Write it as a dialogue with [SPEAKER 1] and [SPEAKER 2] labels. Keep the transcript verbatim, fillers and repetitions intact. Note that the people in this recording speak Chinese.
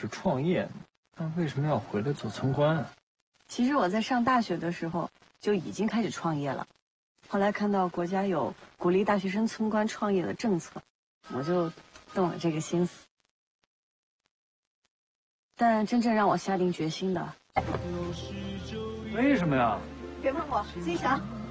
[SPEAKER 1] 是创业，那为什么要回来做村官啊？
[SPEAKER 2] 其实我在上大学的时候就已经开始创业了，后来看到国家有鼓励大学生村官创业的政策，我就动了这个心思。但真正让我下定决心的，
[SPEAKER 1] 为什么呀？
[SPEAKER 2] 别问我，自己想。